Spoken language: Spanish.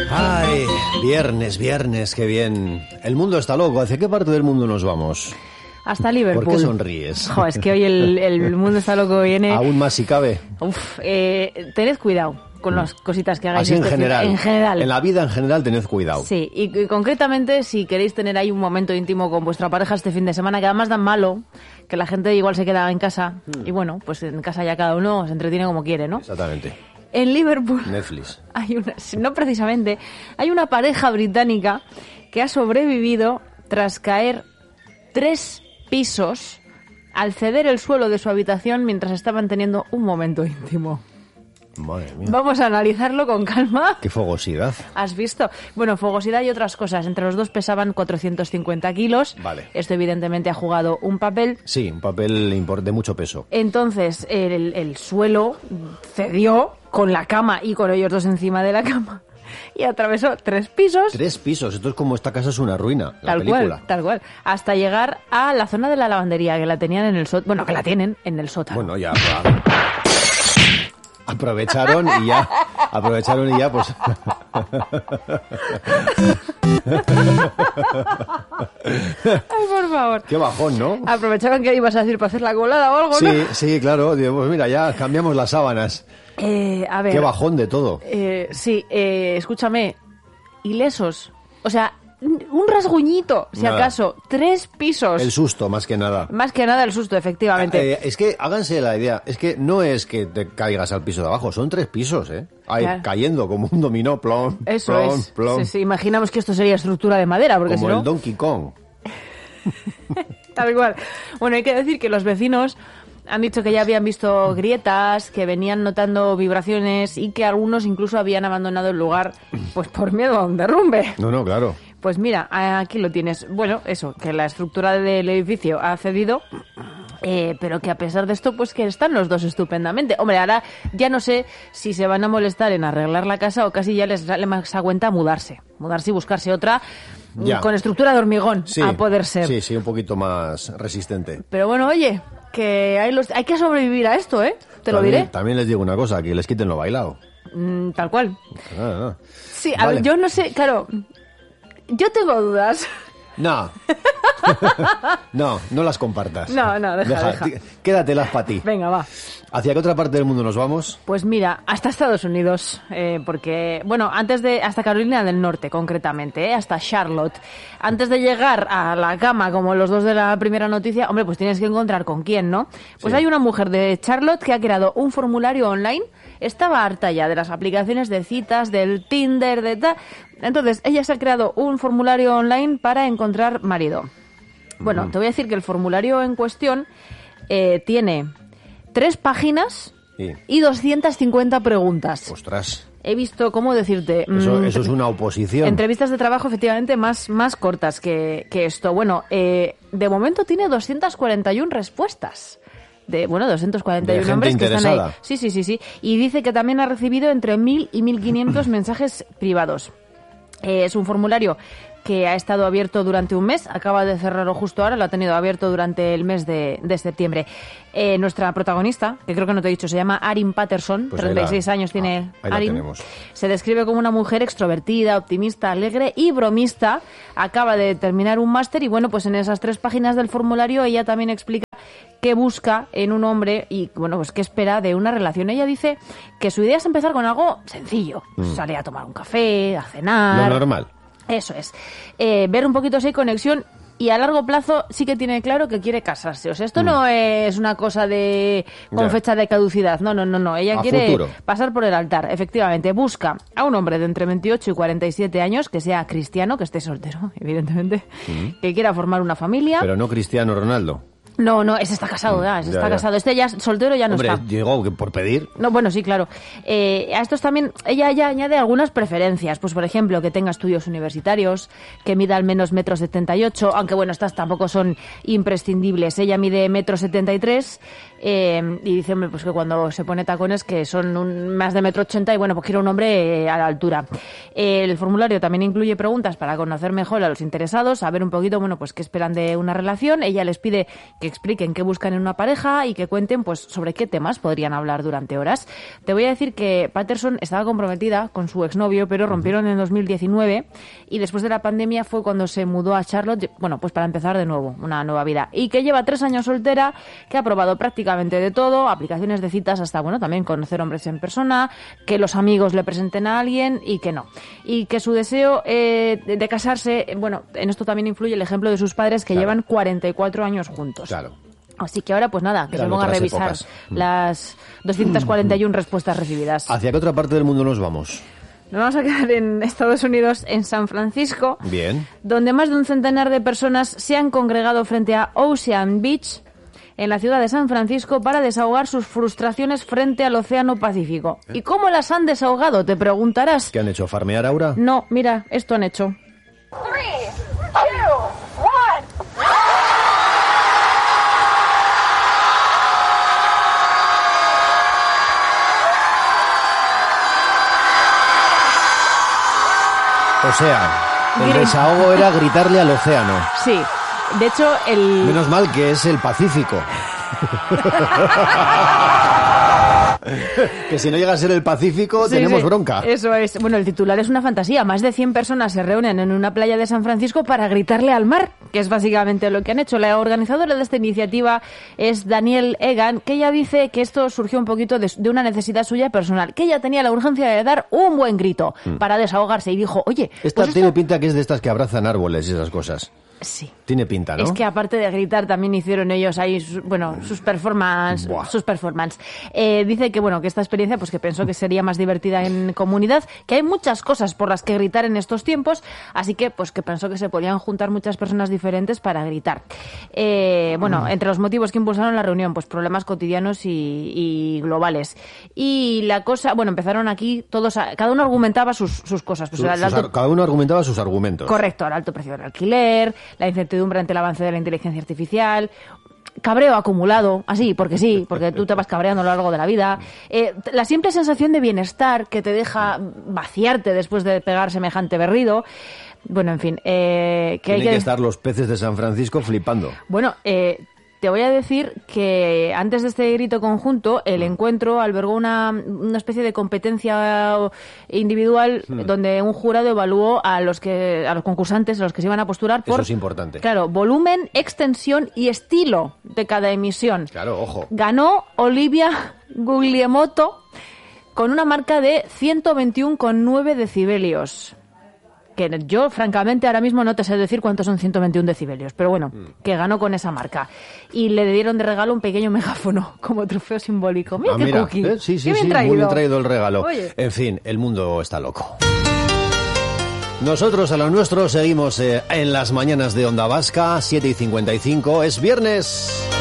Ay, viernes, qué bien. El mundo está loco. ¿Hacia qué parte del mundo nos vamos? Hasta Liverpool. ¿Por qué sonríes? Jo, es que hoy el mundo está loco viene... Aún más si cabe. Uf, tened cuidado con las cositas que hagáis. Así en general. En general. En la vida en general tened cuidado. Sí, y concretamente si queréis tener ahí un momento íntimo con vuestra pareja este fin de semana, que además dan malo, que la gente igual se queda en casa, y bueno, pues en casa ya cada uno se entretiene como quiere, ¿no? Exactamente. En Liverpool Netflix. hay no precisamente, hay una pareja británica que ha sobrevivido tras caer 3 pisos al ceder el suelo de su habitación mientras estaban teniendo un momento íntimo. Madre mía. Vamos a analizarlo con calma. Qué fogosidad. ¿Has visto? Bueno, fogosidad y otras cosas. Entre los dos pesaban 450 kilos. Vale. Esto evidentemente ha jugado un papel. Sí, un papel de mucho peso. Entonces el suelo cedió con la cama y con ellos dos encima de la cama. Y atravesó 3 pisos. 3 pisos. Esto es como esta casa es una ruina. La Tal película. cual, tal cual. Hasta llegar a la zona de la lavandería, que la tenían en el sótano. Bueno, que la tienen en el sótano. Bueno, ya... Aprovecharon y ya, pues... Ay, por favor. Qué bajón, ¿no? Aprovecharon que ibas a decir para hacer la colada o algo, ¿no? Sí, claro. Digo, pues mira, ya cambiamos las sábanas. A ver. Qué bajón de todo. Sí, escúchame. Ilesos. O sea, un rasguñito, si Nada. acaso. 3 pisos. El susto, más que nada. Más que nada el susto, efectivamente. Es que háganse la idea, es que no es que te caigas al piso de abajo, son 3 pisos, ¿eh? Ahí, Claro. cayendo como un dominó, plom, Eso plom, es. plom. Sí, imaginamos que esto sería estructura de madera, porque Como si no... el Donkey Kong. Tal cual. Bueno, hay que decir que los vecinos han dicho que ya habían visto grietas, que venían notando vibraciones y que algunos incluso habían abandonado el lugar pues por miedo a un derrumbe. No, claro. Pues mira, aquí lo tienes. Bueno, eso, que la estructura del edificio ha cedido, pero que a pesar de esto, pues que están los dos estupendamente. Hombre, ahora ya no sé si se van a molestar en arreglar la casa o casi ya les sale más a cuenta mudarse y buscarse otra Ya. con estructura de hormigón, Sí, a poder ser. Sí, un poquito más resistente. Pero bueno, oye, que hay que sobrevivir a esto, ¿eh? Te lo diré. También les digo una cosa, que les quiten lo bailado. Tal cual. Ah. Sí, a Vale. ver, yo no sé, claro, yo tengo dudas. No. no las compartas. No, deja. Quédatelas para ti. Venga, va. ¿Hacia qué otra parte del mundo nos vamos? Pues mira, hasta Estados Unidos, porque, bueno, hasta Carolina del Norte, concretamente, hasta Charlotte. Antes de llegar a la cama, como los dos de la primera noticia, hombre, pues tienes que encontrar con quién, ¿no? Pues Sí. hay una mujer de Charlotte que ha creado un formulario online. Estaba harta ya de las aplicaciones de citas, del Tinder, de tal. Entonces, ella se ha creado un formulario online para encontrar marido. Bueno, te voy a decir que el formulario en cuestión tiene 3 páginas Sí. y 250 preguntas. Ostras, He visto, ¿cómo decirte? eso es una oposición. Entrevistas de trabajo, efectivamente, más cortas que esto. Bueno, de momento tiene 241 respuestas. 241 De gente hombres que están interesada. ahí. Sí. Y dice que también ha recibido entre 1.000 y 1.500 mensajes privados. Es un formulario que ha estado abierto durante un mes, acaba de cerrarlo justo ahora, lo ha tenido abierto durante el mes de septiembre. Nuestra protagonista, que creo que no te he dicho, se llama Arin Patterson, Pues ahí 36 la- años tiene ahí la Arin. tenemos. Se describe como una mujer extrovertida, optimista, alegre y bromista. Acaba de terminar un máster y bueno, pues en esas 3 páginas del formulario ella también explica qué busca en un hombre y bueno, pues qué espera de una relación. Ella dice que su idea es empezar con algo sencillo. Salir a tomar un café, a cenar. Lo normal. Eso es. Ver un poquito si hay conexión y a largo plazo sí que tiene claro que quiere casarse. O sea, esto no es una cosa con Ya. fecha de caducidad. No. Ella A quiere futuro. pasar por el altar. Efectivamente, busca a un hombre de entre 28 y 47 años que sea cristiano, que esté soltero, evidentemente, que quiera formar una familia. Pero no Cristiano Ronaldo. No, ese está casado ya, ese Ya, está ya. casado. Este ya soltero ya no Hombre, está. digo que por pedir. No, bueno, sí, claro. A estos también, ella ya añade algunas preferencias. Pues, por ejemplo, que tenga estudios universitarios, que mida al menos 1,78 m, aunque bueno, estas tampoco son imprescindibles. Ella mide 1,73 m y dice, hombre, pues que cuando se pone tacones que son más de 1,80 m y bueno, pues quiero un hombre a la altura. El formulario también incluye preguntas para conocer mejor a los interesados, saber un poquito, bueno, pues qué esperan de una relación. Ella les pide que expliquen qué buscan en una pareja y que cuenten, pues, sobre qué temas podrían hablar durante horas. Te voy a decir que Patterson estaba comprometida con su exnovio, pero rompieron en 2019 y después de la pandemia fue cuando se mudó a Charlotte, bueno, pues para empezar de nuevo, una nueva vida. Y que lleva 3 años soltera, que ha probado prácticamente de todo, aplicaciones de citas hasta, bueno, también conocer hombres en persona, que los amigos le presenten a alguien y que no. Y que su deseo de casarse, bueno, en esto también influye el ejemplo de sus padres que llevan 44 años juntos. Claro. Así que ahora, pues nada, que se ponga a revisar las 241 respuestas recibidas. ¿Hacia qué otra parte del mundo nos vamos? Nos vamos a quedar en Estados Unidos, en San Francisco, Bien. Donde más de un centenar de personas se han congregado frente a Ocean Beach, en la ciudad de San Francisco, para desahogar sus frustraciones frente al Océano Pacífico. ¿Y cómo las han desahogado? Te preguntarás. ¿Qué han hecho? ¿Farmear, Aura? No, mira, esto han hecho. 3, 2, 1. O sea, el desahogo era gritarle al océano. Sí, de hecho Menos mal que es el Pacífico. Que si no llega a ser el Pacífico, tenemos bronca. Eso es. Bueno, el titular es una fantasía. Más de 100 personas se reúnen en una playa de San Francisco para gritarle al mar, que es básicamente lo que han hecho. La organizadora de esta iniciativa es Danielle Egan, que ella dice que esto surgió un poquito de una necesidad suya personal, que ella tenía la urgencia de dar un buen grito para desahogarse y dijo, oye... Esta pues tiene pinta que es de estas que abrazan árboles y esas cosas. Sí. Tiene pinta, ¿no? Es que aparte de gritar también hicieron ellos ahí, sus performance. Dice que bueno, que esta experiencia pues que pensó que sería más divertida en comunidad, que hay muchas cosas por las que gritar en estos tiempos, así que pues que pensó que se podían juntar muchas personas diferentes para gritar. Entre los motivos que impulsaron la reunión, pues problemas cotidianos y globales. Y la cosa, bueno, empezaron aquí todos, cada uno argumentaba sus cosas. Pues cada uno argumentaba sus argumentos. Correcto, el alto precio del alquiler, la incertidumbre ante el avance de la inteligencia artificial, cabreo acumulado, así, porque sí, porque tú te vas cabreando a lo largo de la vida, la simple sensación de bienestar que te deja vaciarte después de pegar semejante berrido. Bueno, en fin. Tienen que estar los peces de San Francisco flipando. Bueno, te voy a decir que antes de este grito conjunto, el encuentro albergó una especie de competencia individual donde un jurado evaluó a los concursantes, a los que se iban a postular por... Eso es importante. Claro, volumen, extensión y estilo de cada emisión. Claro, ojo. Ganó Olivia Guglielmotto con una marca de 121,9 decibelios. Que yo, francamente, ahora mismo no te sé decir cuántos son 121 decibelios, pero bueno, que ganó con esa marca. Y le dieron de regalo un pequeño megáfono como trofeo simbólico. Mira qué cookie. Sí, qué bien traído. Muy bien traído el regalo. Oye. En fin, el mundo está loco. Nosotros a lo nuestro seguimos en las mañanas de Onda Vasca, 7:55. Es viernes.